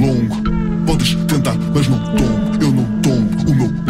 longo. Podes tentar, mas não tombo. Eu não tombo, o meu